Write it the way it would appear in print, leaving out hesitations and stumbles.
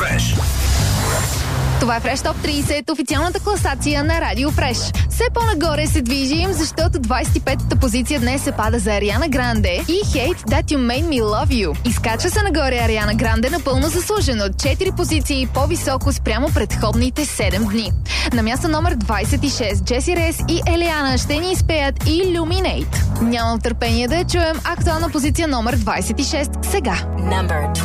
Fresh. Това е Fresh Top 30, официалната класация на Радио Fresh. Все по-нагоре се движим, защото 25-та позиция днес се пада за Ариана Гранде и Hate That You Made Me Love You. Изкачва се нагоре Ариана Гранде напълно заслужено. 4 позиции по-високо спрямо предходните 7 дни. На място номер 26 Джеси Рейс и Елиана ще ни изпеят Illuminate. Нямам търпение да я чуем. Актуална позиция номер 26 сега.